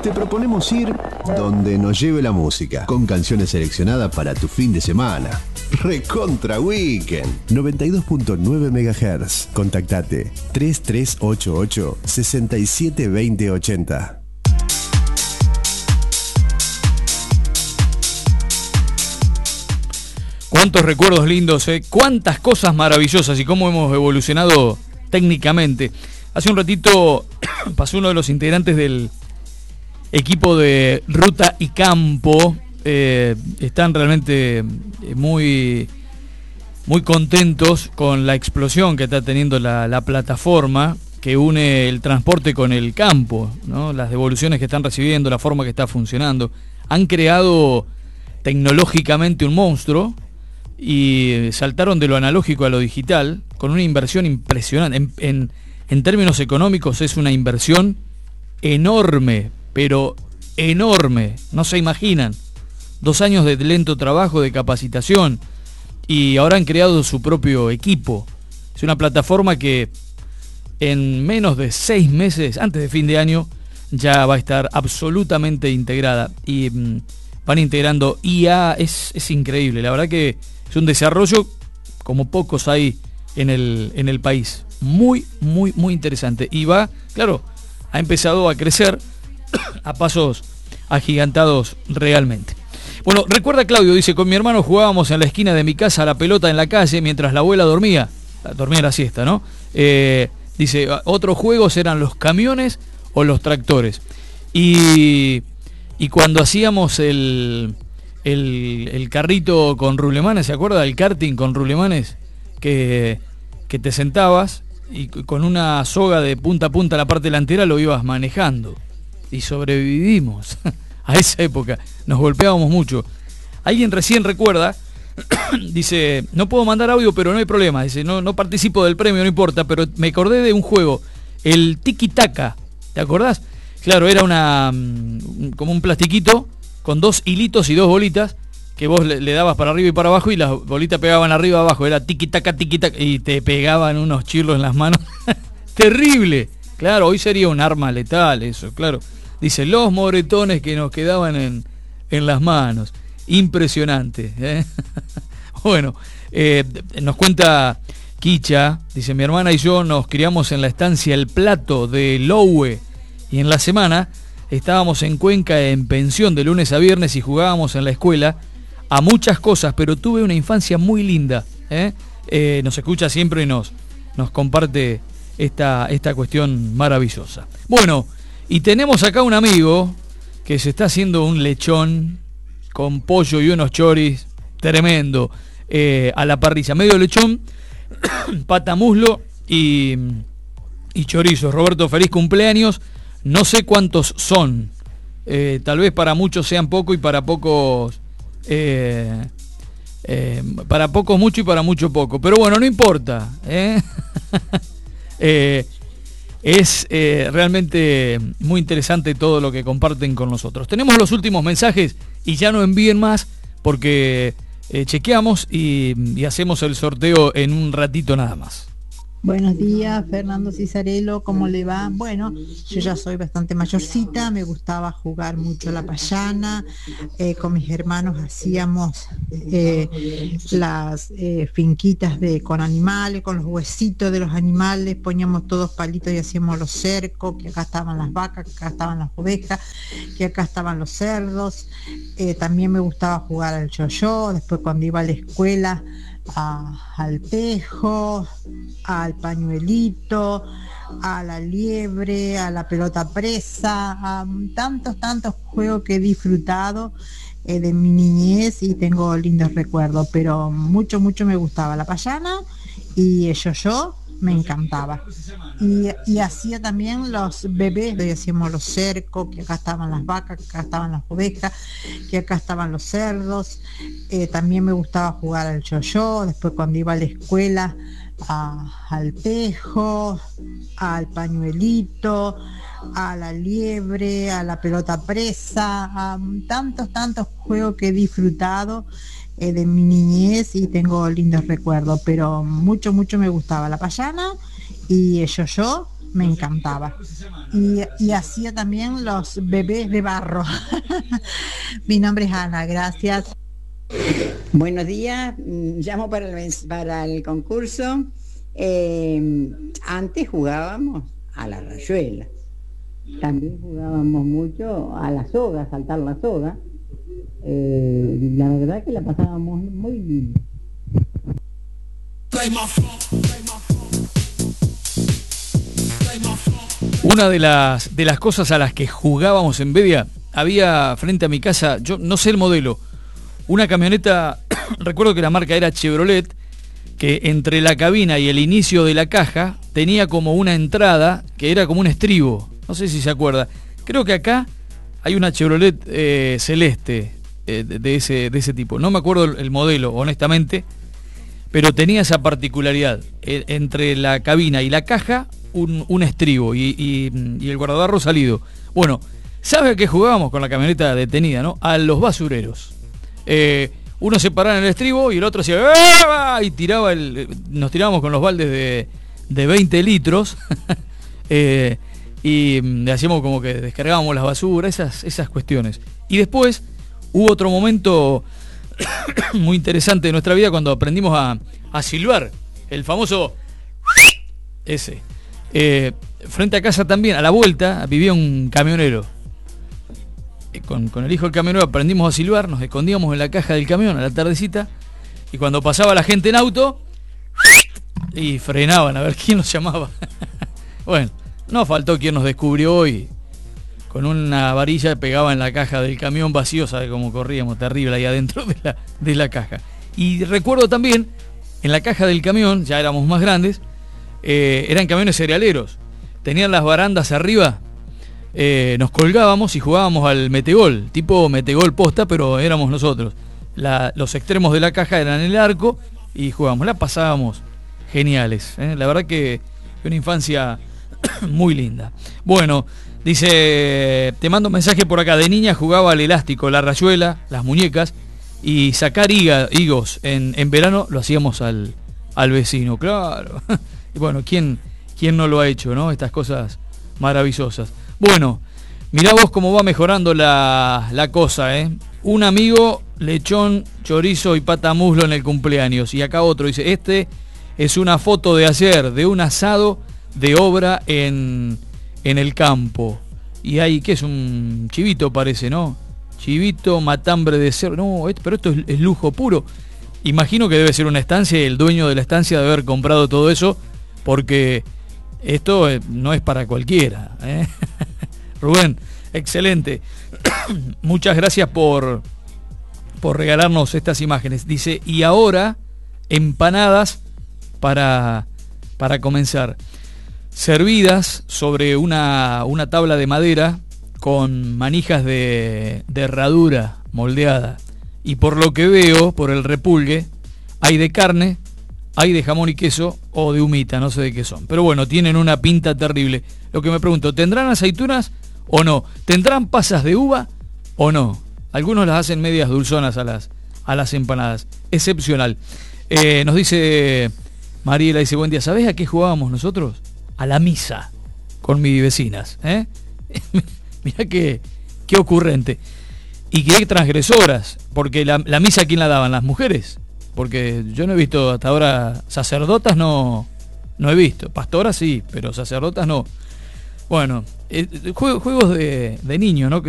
te proponemos ir donde nos lleve la música, con canciones seleccionadas para tu fin de semana. Recontra Weekend. 92.9 MHz. Contactate 3388 672080. Cuántos recuerdos lindos, cuántas cosas maravillosas y cómo hemos evolucionado técnicamente. Hace un ratito pasó uno de los integrantes del equipo de Ruta y Campo. Están realmente muy contentos con la explosión que está teniendo la plataforma que une el transporte con el campo, ¿no? Las devoluciones que están recibiendo, la forma que está funcionando. Han creado tecnológicamente un monstruo y saltaron de lo analógico a lo digital con una inversión impresionante. En términos económicos es una inversión enorme, pero enorme, no se imaginan. 2 años de lento trabajo, de capacitación, y ahora han creado su propio equipo. Es una plataforma que en menos de 6 meses, antes de fin de año, ya va a estar absolutamente integrada. Y van integrando IA, es increíble. La verdad que es un desarrollo como pocos hay en el país. Muy interesante. Y va, claro, ha empezado a crecer a pasos agigantados realmente. Bueno, recuerda Claudio, dice, con mi hermano jugábamos en la esquina de mi casa a la pelota en la calle mientras la abuela dormía la siesta, ¿no? Dice, otros juegos eran los camiones o los tractores. Y cuando hacíamos el carrito con rulemanes, ¿se acuerda? El karting con rulemanes, que te sentabas y con una soga de punta a punta en la parte delantera lo ibas manejando. Y sobrevivimos a esa época, nos golpeábamos mucho. Alguien recién recuerda, dice, no puedo mandar audio pero no hay problema, dice, no participo del premio, no importa, pero me acordé de un juego, el Tiki Taka, ¿te acordás? Claro, era como un plastiquito con 2 hilitos y 2 bolitas que vos le dabas para arriba y para abajo y las bolitas pegaban arriba y abajo, era Tiki Taka y te pegaban unos chirlos en las manos. Terrible. Claro, hoy sería un arma letal eso, claro. Dice, los moretones que nos quedaban en las manos. Impresionante, ¿eh? Bueno, nos cuenta Kicha, dice, mi hermana y yo nos criamos en la estancia El Plato de Loue y en la semana estábamos en Cuenca en pensión de lunes a viernes y jugábamos en la escuela a muchas cosas, pero tuve una infancia muy linda, ¿eh? Nos escucha siempre y nos comparte esta cuestión maravillosa. Bueno, y tenemos acá un amigo que se está haciendo un lechón con pollo y unos choris tremendo a la parrilla, medio lechón, pata muslo y chorizo. Roberto, feliz cumpleaños. No sé cuántos son, tal vez para muchos sean poco y para pocos mucho y para mucho poco, pero bueno, no importa, es realmente muy interesante todo lo que comparten con nosotros. Tenemos los últimos mensajes y ya no envíen más porque chequeamos y hacemos el sorteo en un ratito nada más. Buenos días, Fernando Cisarello, ¿cómo le va? Bueno, yo ya soy bastante mayorcita, me gustaba jugar mucho la payana, con mis hermanos hacíamos las finquitas con animales, con los huesitos de los animales, poníamos todos palitos y hacíamos los cercos, que acá estaban las vacas, que acá estaban las ovejas, que acá estaban los cerdos. También me gustaba jugar al yo-yo, después cuando iba a la escuela, al tejo, al pañuelito, a la liebre, a la pelota presa, a tantos juegos que he disfrutado de mi niñez y tengo lindos recuerdos, pero mucho me gustaba la payana y el yo-yo me encantaba. Y hacía también los bebés, y hacíamos los cercos, que acá estaban las vacas, que acá estaban las ovejas, que acá estaban los cerdos. También me gustaba jugar al yo-yo, después cuando iba a la escuela, al tejo, al pañuelito, a la liebre, a la pelota presa, a tantos juegos que he disfrutado de mi niñez y tengo lindos recuerdos, pero mucho me gustaba la payana y el yo-yo me encantaba. Y hacía también los bebés de barro. Mi nombre es Ana, gracias. Buenos días, llamo para el concurso. Antes jugábamos a la rayuela, también jugábamos mucho a la soga, saltar la soga. La verdad que la pasábamos muy bien. Una de las cosas a las que jugábamos en Bedia, había frente a mi casa, yo no sé el modelo, una camioneta, recuerdo que la marca era Chevrolet, que entre la cabina y el inicio de la caja tenía como una entrada que era como un estribo, no sé si se acuerda. Creo que acá hay una Chevrolet celeste de ese tipo, no me acuerdo el modelo, honestamente, pero tenía esa particularidad, entre la cabina y la caja un estribo y el guardabarro salido. Bueno, ¿sabe a qué jugábamos con la camioneta detenida, no? A los basureros. Uno se paraba en el estribo y el otro hacía ¡ah! Y tiraba nos tirábamos con los baldes de 20 litros y hacíamos como que descargábamos las basuras, esas cuestiones. Y después hubo otro momento muy interesante de nuestra vida cuando aprendimos a silbar, el famoso ese. Frente a casa también, a la vuelta, vivía un camionero. Con el hijo del camionero aprendimos a silbar, nos escondíamos en la caja del camión a la tardecita y cuando pasaba la gente en auto y frenaban a ver quién nos llamaba. Bueno, no faltó quien nos descubrió hoy. Con una varilla pegaba en la caja del camión vacío, sabe cómo corríamos, terrible ahí adentro de la caja. Y recuerdo también, en la caja del camión, ya éramos más grandes, eran camiones cerealeros, tenían las barandas arriba, nos colgábamos y jugábamos al metegol, tipo metegol posta, pero éramos nosotros. Los extremos de la caja eran el arco y jugábamos, la pasábamos geniales, la verdad que una infancia muy linda. Bueno, dice, te mando un mensaje por acá, de niña jugaba al elástico, la rayuela, las muñecas, y sacar higos en verano lo hacíamos al vecino, claro. Y bueno, ¿quién no lo ha hecho, no? Estas cosas maravillosas. Bueno, mirá vos cómo va mejorando la cosa, ¿eh? Un amigo, lechón, chorizo y pata muslo en el cumpleaños. Y acá otro dice, este es una foto de ayer, de un asado de obra en el campo. Y ahí, ¿qué es? Un chivito parece, ¿no? Chivito, matambre de cerdo. No, pero esto es lujo puro. Imagino que debe ser una estancia y el dueño de la estancia debe haber comprado todo eso, porque esto no es para cualquiera, ¿eh? Rubén, excelente. Muchas gracias por regalarnos estas imágenes. Dice, y ahora empanadas para comenzar. Servidas sobre una tabla de madera con manijas de herradura moldeada. Y por lo que veo, por el repulgue, hay de carne, hay de jamón y queso o de humita, no sé de qué son. Pero bueno, tienen una pinta terrible. Lo que me pregunto, ¿tendrán aceitunas o no? ¿Tendrán pasas de uva o no? Algunos las hacen medias dulzonas a las empanadas. Excepcional. Nos dice Mariela, dice, buen día, ¿sabés a qué jugábamos nosotros? A la misa con mis vecinas, ¿eh? Mirá qué ocurrente. Y qué transgresoras, porque la misa, ¿a quién la daban? ¿Las mujeres? Porque yo no he visto hasta ahora, sacerdotas no he visto, pastoras sí, pero sacerdotas no. Bueno, juegos de niño, ¿no? Que